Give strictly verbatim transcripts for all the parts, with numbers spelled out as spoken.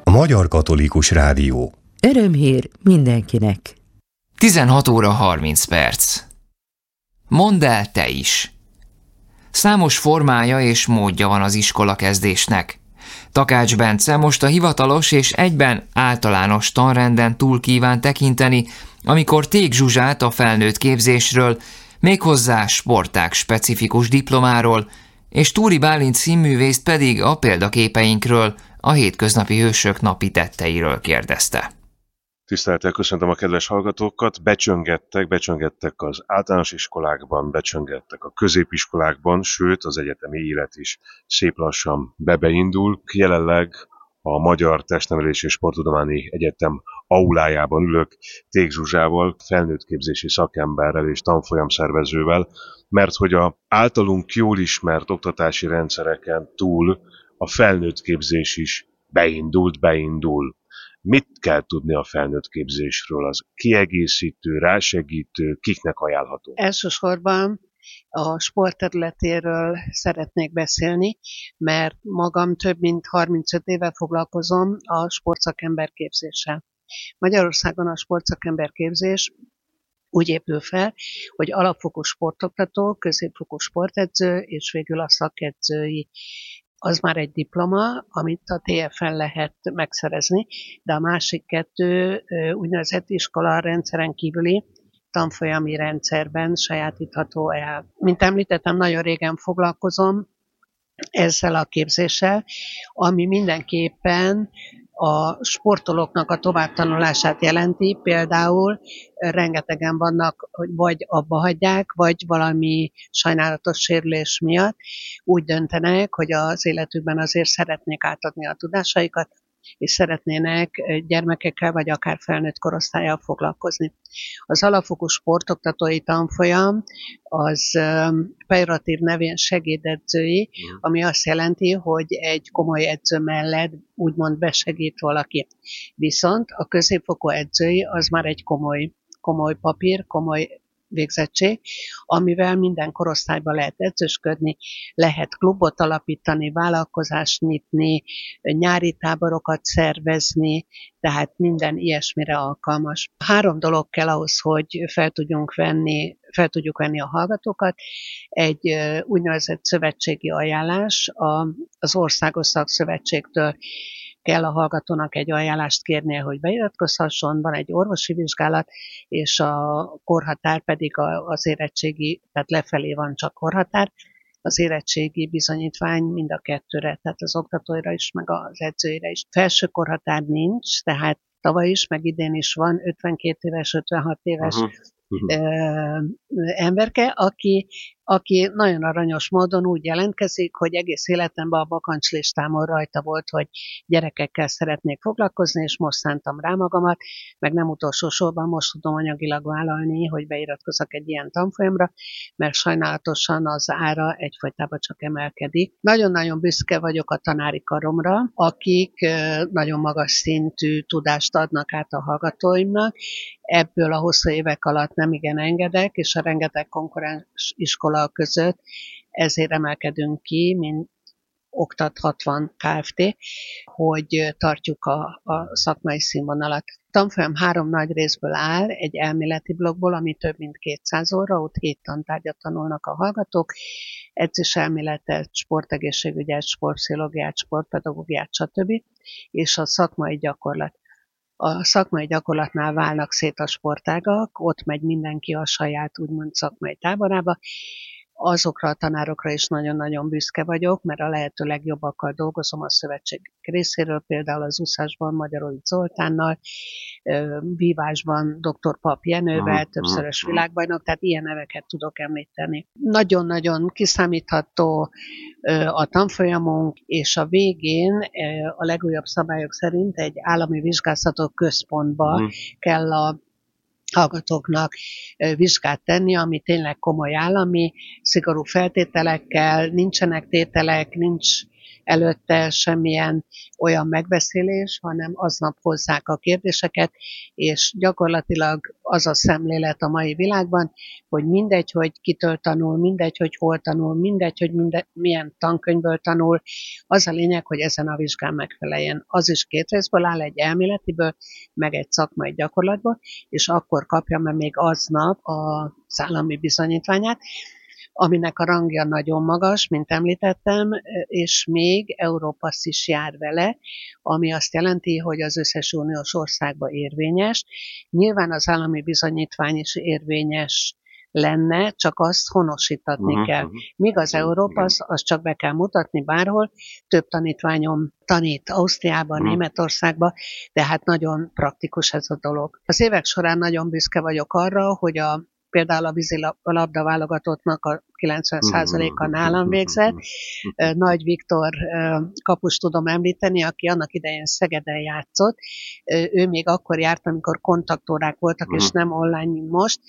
a Magyar Katolikus Rádió. Örömhír mindenkinek. tizenhat óra harminc perc. Mondd el te is. Számos formája és módja van az iskolakezdésnek. Takács Bence most a hivatalos és egyben általános tanrenden túl kíván tekinteni, amikor Ték Zsuzsát a felnőtt képzésről, méghozzá sportág specifikus diplomáról, és Túri Bálint színművészt pedig a példaképeinkről, a hétköznapi hősök napi tetteiről kérdezte. Tisztelettel köszöntöm a kedves hallgatókat, becsöngettek, becsöngettek az általános iskolákban, becsöngettek a középiskolákban, sőt az egyetemi élet is szép lassan bebeindul. Jelenleg a Magyar Testnevelési és Sporttudományi Egyetem aulájában ülök Ték Zsuzsával, felnőttképzési szakemberrel és tanfolyamszervezővel, mert hogy a általunk jól ismert oktatási rendszereken túl a felnőttképzés is beindult, beindul. Mit kell tudni a felnőttképzésről? Az kiegészítő, rásegítő, kiknek ajánlható? Elsősorban a sport területéről szeretnék beszélni, mert magam több mint harmincöt éve foglalkozom a sportszakemberképzéssel. Magyarországon a sportszakemberképzés úgy épül fel, hogy alapfokú sportoktató, középfokú sportedző és végül a szakedzői. Az már egy diploma, amit a té ef en lehet megszerezni, de a másik kettő úgynevezett iskola rendszeren kívüli tanfolyami rendszerben sajátítható el. Mint említettem, nagyon régen foglalkozom ezzel a képzéssel, ami mindenképpen a sportolóknak a továbbtanulását jelenti, például rengetegen vannak, hogy vagy abba hagyják, vagy valami sajnálatos sérülés miatt úgy döntenek, hogy az életükben azért szeretnék átadni a tudásaikat, és szeretnének gyermekekkel, vagy akár felnőtt korosztállyal foglalkozni. Az alapfokú sportoktatói tanfolyam az pejoratív nevén segédedzői, ami azt jelenti, hogy egy komoly edző mellett úgymond besegít valaki. Viszont a középfokú edzői az már egy komoly, komoly papír, komoly végzettség, amivel minden korosztályban lehet edzősködni, lehet klubot alapítani, vállalkozást nyitni, nyári táborokat szervezni, tehát minden ilyesmire alkalmas. Három dolog kell ahhoz, hogy fel tudjunk venni, fel tudjuk venni a hallgatókat. Egy úgynevezett szövetségi ajánlás az Országos Szakszövetségtől, kell a hallgatónak egy ajánlást kérnie, hogy beiratkozhasson, van egy orvosi vizsgálat, és a korhatár pedig az érettségi, tehát lefelé van csak korhatár, az érettségi bizonyítvány mind a kettőre, tehát az oktatóira is, meg az edzőire is. Felső korhatár nincs, tehát tavaly is, meg idén is van ötvenkét éves, ötvenhat éves uh-huh. Uh, emberke, aki, aki nagyon aranyos módon úgy jelentkezik, hogy egész életemben a bakancslistámon rajta volt, hogy gyerekekkel szeretnék foglalkozni, és most szántam rá magamat, meg nem utolsó sorban most tudom anyagilag vállalni, hogy beiratkozok egy ilyen tanfolyamra, mert sajnálatosan az ára egyfolytában csak emelkedik. Nagyon-nagyon büszke vagyok a tanári karomra, akik uh, nagyon magas szintű tudást adnak át a hallgatóimnak. Ebből a hosszú évek alatt nem igen engedek, és a rengeteg konkurens iskola között ezért emelkedünk ki, mint Oktat hatvan Kft., hogy tartjuk a, a szakmai színvonalat. A tanfolyam három nagy részből áll, egy elméleti blokkból, ami több mint kétszáz óra, ott hét tantárgyat tanulnak a hallgatók, edzéselméletet, sportegészségügyet, sportpszichológiát, sportpedagógiát, stb. És a szakmai gyakorlat. A szakmai gyakorlatnál válnak szét a sportágak, ott megy mindenki a saját úgymond szakmai táborába. Azokra a tanárokra is nagyon-nagyon büszke vagyok, mert a lehető legjobbakkal dolgozom a szövetség részéről, például az úszásban Magyarói Zoltánnal, vívásban doktor Pap Jenővel, többszörös világbajnok, tehát ilyen neveket tudok említeni. Nagyon-nagyon kiszámítható a tanfolyamunk, és a végén a legújabb szabályok szerint egy állami vizsgáztató központba mm. kell a hallgatóknak vizsgát tenni, ami tényleg komoly állami, szigorú feltételekkel, nincsenek tételek, nincs előtte semmilyen olyan megbeszélés, hanem aznap hozzák a kérdéseket, és gyakorlatilag az a szemlélet a mai világban, hogy mindegy, hogy kitől tanul, mindegy, hogy hol tanul, mindegy, hogy mindegy, milyen tankönyvből tanul, az a lényeg, hogy ezen a vizsgán megfeleljen. Az is két részből áll, egy elméletiből, meg egy szakmai gyakorlatból, és akkor kapja meg még aznap az állami bizonyítványát, aminek a rangja nagyon magas, mint említettem, és még Európasz is jár vele, ami azt jelenti, hogy az összes uniós országban érvényes. Nyilván az állami bizonyítvány is érvényes lenne, csak azt honosítatni uh-huh, kell. Míg az Európasz, azt csak be kell mutatni bárhol, több tanítványom tanít Ausztriában, uh-huh. Németországban, de hát nagyon praktikus ez a dolog. Az évek során nagyon büszke vagyok arra, hogy a például a vízilabda válogatottnak a kilencven százaléka nálam végzett. Nagy Viktor kapust tudom említeni, aki annak idején Szegeden játszott. Ő még akkor járt, amikor kontaktórák voltak, és nem online, mint most,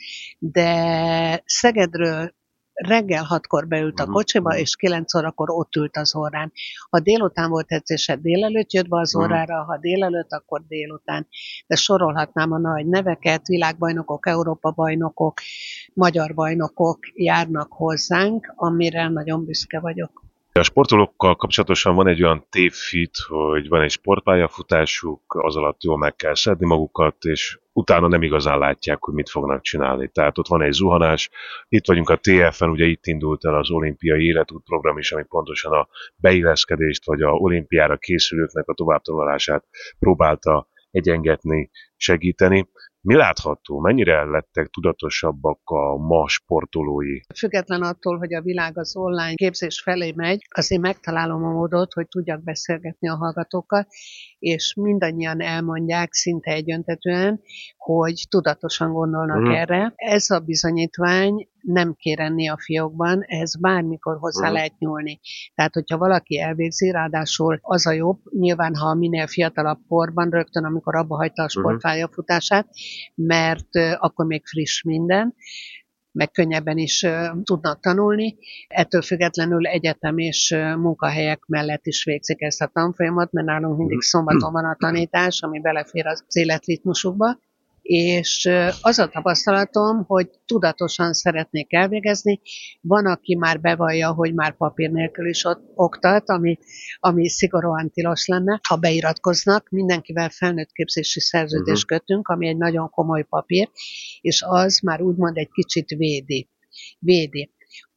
de Szegedről reggel hatkor beült a kocsiba, és kilenc órakor ott ült az órán. Ha délután volt edzése, délelőtt jött be az órára, ha délelőtt, akkor délután. De sorolhatnám a nagy neveket, világbajnokok, Európa-bajnokok, magyar bajnokok járnak hozzánk, amire nagyon büszke vagyok. A sportolókkal kapcsolatosan van egy olyan tévhit, hogy van egy sportpályafutásuk, az alatt jól meg kell szedni magukat, és utána nem igazán látják, hogy mit fognak csinálni. Tehát ott van egy zuhanás, itt vagyunk a té ef en, ugye itt indult el az olimpiai életút program is, ami pontosan a beilleszkedést, vagy a olimpiára készülőknek a továbbtanulását próbálta egyengetni, segíteni. Mi látható? Mennyire lettek tudatosabbak a ma sportolói? Független attól, hogy a világ az online képzés felé megy, azért megtalálom a módot, hogy tudjak beszélgetni a hallgatókkal, és mindannyian elmondják szinte egyöntetően, hogy tudatosan gondolnak mm. erre. Ez a bizonyítvány nem kér enni a fiókban, ez bármikor hozzá mm. lehet nyúlni. Tehát, hogyha valaki elvégzi, ráadásul az a jobb, nyilván, ha minél fiatalabb korban, rögtön, amikor abba hagyta a sportpályafutását, mert uh, akkor még friss minden, meg könnyebben is uh, tudnak tanulni. Ettől függetlenül egyetem és uh, munkahelyek mellett is végzik ezt a tanfolyamat, mert nálunk mindig szombaton van a tanítás, ami belefér az életritmusukba, és uh, az a tapasztalatom, hogy tudatosan szeretnék elvégezni. Van, aki már bevallja, hogy már papír nélkül is ott oktat, ami, ami szigorúan tilos lenne, ha beiratkoznak. Mindenkivel felnőttképzési szerződést kötünk, ami egy nagyon komoly papír, és az már úgymond egy kicsit védi. védi.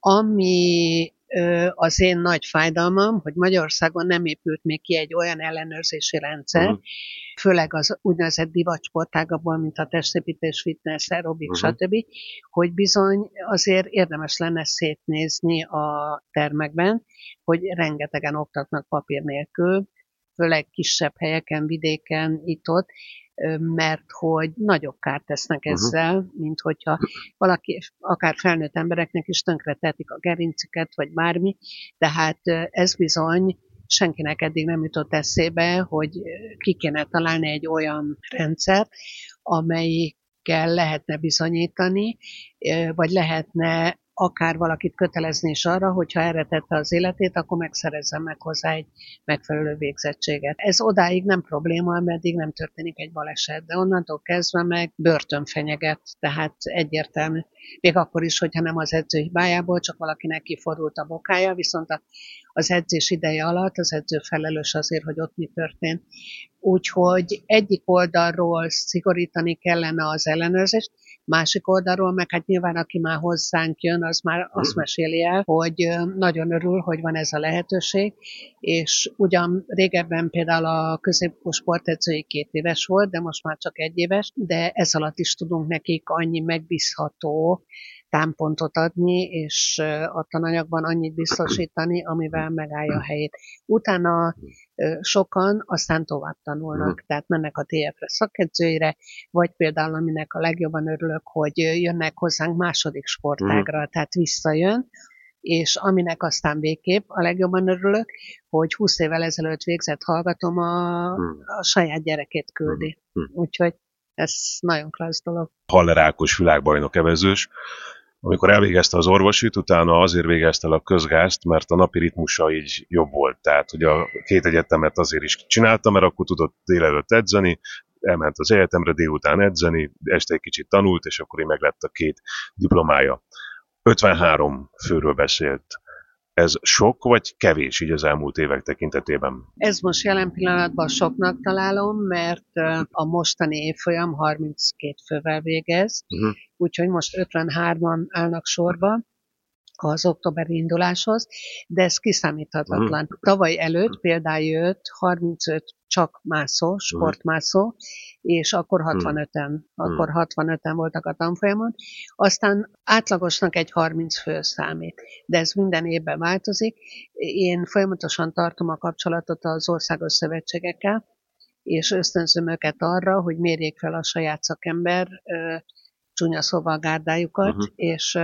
Ami ö, az én nagy fájdalmam, hogy Magyarországon nem épült még ki egy olyan ellenőrzési rendszer, uh-huh. főleg az úgynevezett divatsportágakból, mint a testépítés, fitness, aerobik, uh-huh. stb., hogy bizony azért érdemes lenne szétnézni a termekben, hogy rengetegen oktatnak papír nélkül, főleg kisebb helyeken, vidéken, itt-ott, mert hogy nagyobb kárt tesznek ezzel, uh-huh. mint hogyha valaki, akár felnőtt embereknek is tönkretetik a gerincüket, vagy bármi, tehát ez bizony senkinek eddig nem jutott eszébe, hogy ki kéne találni egy olyan rendszer, amelyikkel lehetne bizonyítani, vagy lehetne akár valakit kötelezni is arra, hogyha erre tette az életét, akkor megszerezzen meg hozzá egy megfelelő végzettséget. Ez odáig nem probléma, ameddig nem történik egy baleset, de onnantól kezdve meg börtön fenyeget, tehát egyértelmű. Még akkor is, hogyha nem az edző hibájából, csak valakinek kifordult a bokája, viszont az edzés ideje alatt az edző felelős azért, hogy ott mi történt. Úgyhogy egyik oldalról szigorítani kellene az ellenőrzést, másik oldalról meg hát nyilván, aki már hozzánk jön, az már azt meséli el, hogy nagyon örül, hogy van ez a lehetőség, és ugyan régebben például a középfokú sportedzői két éves volt, de most már csak egy éves, de ez alatt is tudunk nekik annyi megbízható támpontot adni, és a tananyagban annyit biztosítani, amivel megállja a helyét. Utána sokan aztán tovább tanulnak, tehát mennek a té ef-re szakedzőire, vagy például aminek a legjobban örülök, hogy jönnek hozzánk második sportágra, tehát visszajön, és aminek aztán végképp a legjobban örülök, hogy húsz évvel ezelőtt végzett hallgatom a, a saját gyerekét küldi. Úgyhogy ez nagyon klassz dolog. Haller Ákos világbajnok evezős. Amikor elvégezte az orvosit, utána azért végezte el a közgázt, mert a napi ritmusa így jobb volt. Tehát, hogy a két egyetemet azért is csinálta, mert akkor tudott délelőtt edzeni, elment az egyetemre délután edzeni, este egy kicsit tanult, és akkor így meglett a két diplomája. ötvenhárom főről beszélt. Ez sok vagy kevés így az elmúlt évek tekintetében? Ez most jelen pillanatban soknak találom, mert a mostani évfolyam harminckét fővel végez, uh-huh. úgyhogy most ötvenhárman állnak sorba az októberi induláshoz, de ez kiszámíthatatlan. Uh-huh. Tavaly előtt például jött harmincöt csak mászó, sportmászó, és akkor hatvanöten, uh-huh. akkor hatvanöten voltak a tanfolyamon. Aztán átlagosnak egy harminc fő számít, de ez minden évben változik. Én folyamatosan tartom a kapcsolatot az országos szövetségekkel, és ösztönzöm őket arra, hogy mérjék fel a saját szakember csúnya szóval gárdájukat, uh-huh. és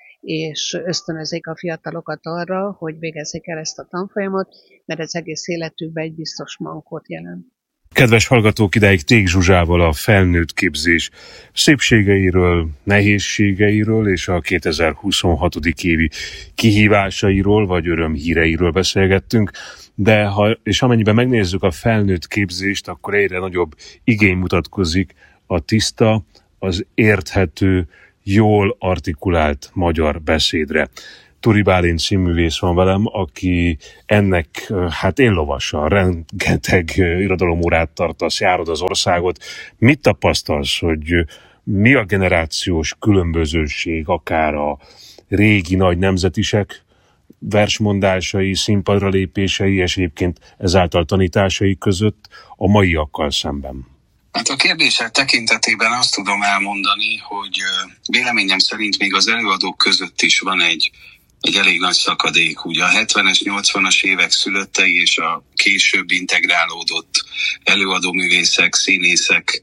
és ösztönözik a fiatalokat arra, hogy végezzék el ezt a tanfolyamot, mert ez egész életükben egy biztos mankót jelent. Kedves hallgatók, idáig Ték Zsuzsával a felnőtt képzés szépségeiről, nehézségeiről és a kétezer-huszonhat. évi kihívásairól vagy örömhíreiről beszélgettünk, de ha, és amennyiben megnézzük a felnőtt képzést, akkor egyre nagyobb igény mutatkozik a tiszta, az érthető, jól artikulált magyar beszédre. Turi Bálint színművész van velem, aki ennek, hát én lovassal, rengeteg irodalomórát tartasz, járod az országot. Mit tapasztalsz, hogy mi a generációs különbözőség, akár a régi nagy nemzetisek versmondásai, színpadra lépései, és egyébként ezáltal tanításai között a maiakkal szemben? Hát a kérdések tekintetében azt tudom elmondani, hogy véleményem szerint még az előadók között is van egy, egy elég nagy szakadék. Ugye a hetvenes, nyolcvanas évek szülöttei és a később integrálódott előadóművészek, színészek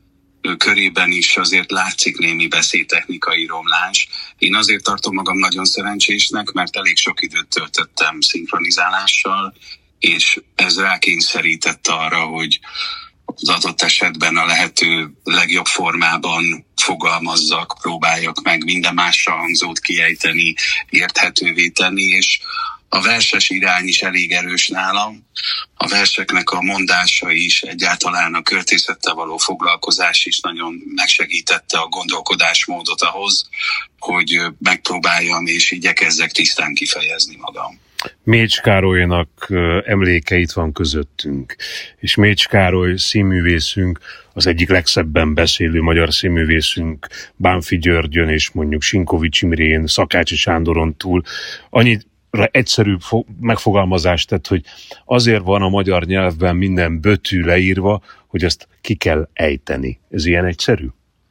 körében is azért látszik némi beszédtechnikai romlás. Én azért tartom magam nagyon szerencsésnek, mert elég sok időt töltöttem szinkronizálással, és ez rákényszerített arra, hogy az adott esetben a lehető legjobb formában fogalmazzak, próbáljak meg minden másra hangzót kiejteni, érthetővé tenni, és a verses irány is elég erős nálam. A verseknek a mondása is, egyáltalán a költészettel való foglalkozás is nagyon megsegítette a gondolkodásmódot ahhoz, hogy megpróbáljam és igyekezzek tisztán kifejezni magam. Mécs Károlynak emléke itt van közöttünk, és Mécs Károly színművészünk, az egyik legszebben beszélő magyar színművészünk Bánffy Györgyön és mondjuk Sinkovics Imrén, Szakácsi Sándoron túl annyira egyszerűbb megfogalmazást tett, hogy azért van a magyar nyelvben minden bötű leírva, hogy ezt ki kell ejteni. Ez ilyen egyszerű?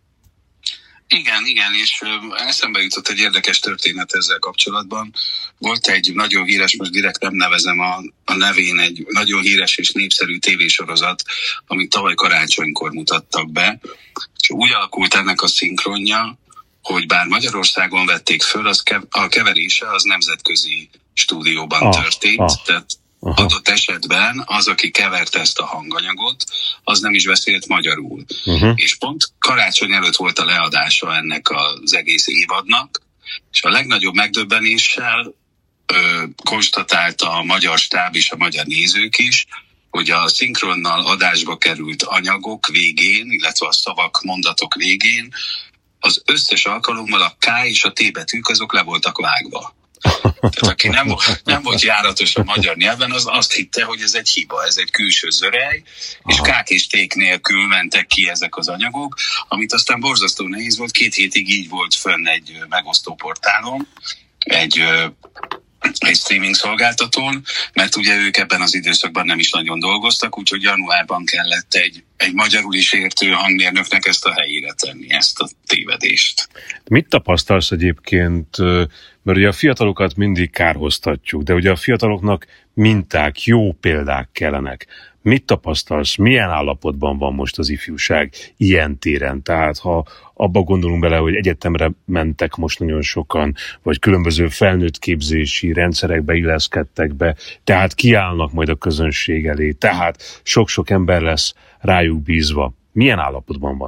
Igen, igen, és eszembe jutott egy érdekes történet ezzel kapcsolatban. Volt egy nagyon híres, most direkt nem nevezem a, a nevén, egy nagyon híres és népszerű tévésorozat, amit tavaly karácsonykor mutattak be, és úgy alakult ennek a szinkronja, hogy bár Magyarországon vették föl, az kev- a keverése az nemzetközi stúdióban ah, történt, ah. tehát Aha. adott esetben az, aki keverte ezt a hanganyagot, az nem is beszélt magyarul. Uh-huh. És pont karácsony előtt volt a leadása ennek az egész évadnak, és a legnagyobb megdöbbenéssel ö, konstatálta a magyar stáb és a magyar nézők is, hogy a szinkronnal adásba került anyagok végén, illetve a szavak, mondatok végén az összes alkalommal a K és a T betűk azok le voltak vágva. Tehát aki nem, nem volt járatos a magyar nyelven, az azt hitte, hogy ez egy hiba, ez egy külső zörej, és K-k és T-k nélkül mentek ki ezek az anyagok, amit aztán borzasztó nehéz volt, két hétig így volt fönn egy megosztó portálon, egy, egy streaming szolgáltatón, mert ugye ők ebben az időszakban nem is nagyon dolgoztak, úgyhogy januárban kellett egy, egy magyarul is értő hangmérnöknek ezt a helyére tenni, ezt a tévedést. Mit tapasztalsz egyébként, mert ugye a fiatalokat mindig kárhoztatjuk, de ugye a fiataloknak minták, jó példák kellenek. Mit tapasztalsz, milyen állapotban van most az ifjúság ilyen téren? Tehát ha abba gondolunk bele, hogy egyetemre mentek most nagyon sokan, vagy különböző felnőtt képzési rendszerekbe illeszkedtek be, tehát kiállnak majd a közönség elé, tehát sok-sok ember lesz rájuk bízva. Milyen állapotban vannak?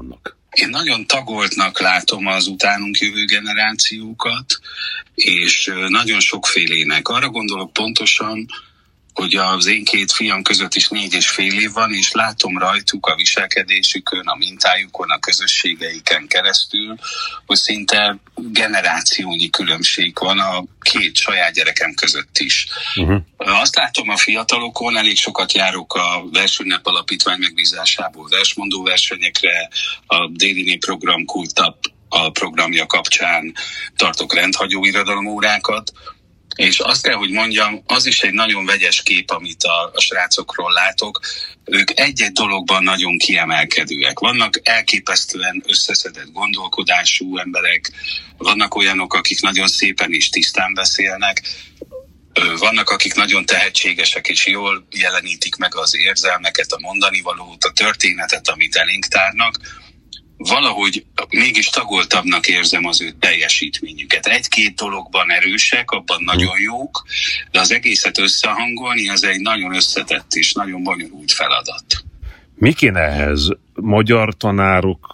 Én nagyon tagoltnak látom az utánunk jövő generációkat, és nagyon sokfélének. Arra gondolok pontosan, hogy az én két fiam között is négy és fél év van, és látom rajtuk a viselkedésükön, a mintájukon, a közösségeiken keresztül, hogy szinte generációnyi különbség van a két saját gyerekem között is. Uh-huh. Azt látom a fiatalokon, elég sokat járok a Versőnep Alapítvány megbízásából versmondó versenyekre, a Déli Népprogram Kultap a programja kapcsán tartok rendhagyó irodalomórákat, és azt kell, hogy mondjam, az is egy nagyon vegyes kép, amit a, a srácokról látok. Ők egy-egy dologban nagyon kiemelkedőek. Vannak elképesztően összeszedett gondolkodású emberek, vannak olyanok, akik nagyon szépen és tisztán beszélnek, vannak, akik nagyon tehetségesek és jól jelenítik meg az érzelmeket, a mondanivalót, a történetet, amit elénk tárnak. Valahogy mégis tagoltabbnak érzem az ő teljesítményüket. Egy-két dologban erősek, abban nagyon jók, de az egészet összehangolni az egy nagyon összetett és nagyon bonyolult feladat. Mi kéne ehhez? Magyar tanárok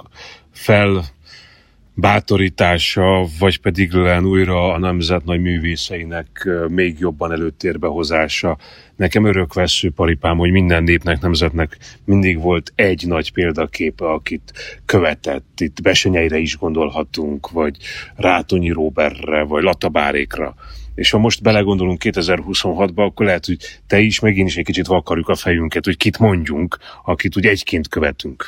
felbátorítása, vagy pedig len újra a nemzet nagy művészeinek még jobban előtérbe hozása? Nekem örökvessző paripám, hogy minden népnek, nemzetnek mindig volt egy nagy példaképe, akit követett. Itt Besenyeire is gondolhatunk, vagy Rátonyi Róbertre, vagy Latabárékra. És ha most belegondolunk kétezer-huszonhatba, akkor lehet, hogy te is, meg én is egy kicsit vakarjuk a fejünket, hogy kit mondjunk, akit úgy egyként követünk.